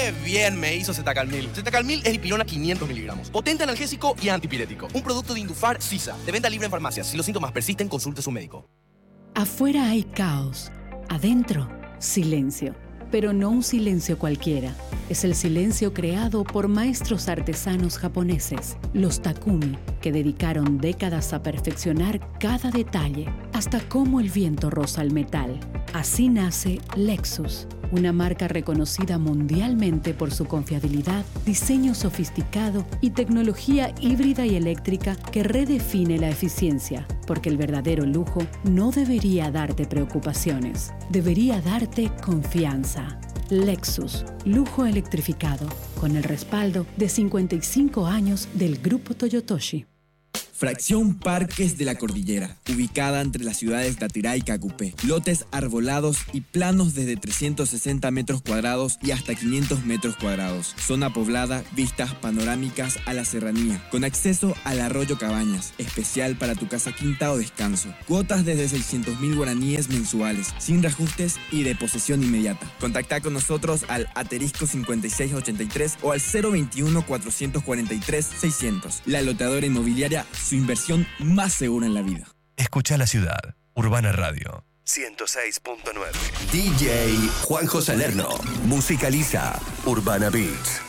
¡Qué bien me hizo Zetacalmil! Zetacalmil es dipirona 500 miligramos. Potente analgésico y antipirético. Un producto de Indufar Sisa. De venta libre en farmacias. Si los síntomas persisten, consulte a su médico. Afuera hay caos. Adentro, silencio. Pero no un silencio cualquiera. Es el silencio creado por maestros artesanos japoneses, los Takumi, que dedicaron décadas a perfeccionar cada detalle, hasta cómo el viento roza el metal. Así nace Lexus, una marca reconocida mundialmente por su confiabilidad, diseño sofisticado y tecnología híbrida y eléctrica que redefine la eficiencia, porque el verdadero lujo no debería darte preocupaciones, debería darte confianza. Lexus, lujo electrificado, con el respaldo de 55 años del Grupo Toyotoshi. Fracción Parques de la Cordillera, ubicada entre las ciudades de Atirá y Cacupé. Lotes arbolados y planos desde 360 metros cuadrados y hasta 500 metros cuadrados. Zona poblada, vistas panorámicas a la serranía, con acceso al arroyo Cabañas, especial para tu casa quinta o descanso. Cuotas desde 600.000 guaraníes mensuales, sin reajustes y de posesión inmediata. Contacta con nosotros al asterisco 5683 o al 021 443 600. La loteadora inmobiliaria, su inversión más segura en la vida. Escucha la ciudad. Urbana Radio 106.9. DJ Juanjo Salerno musicaliza Urbana Beats.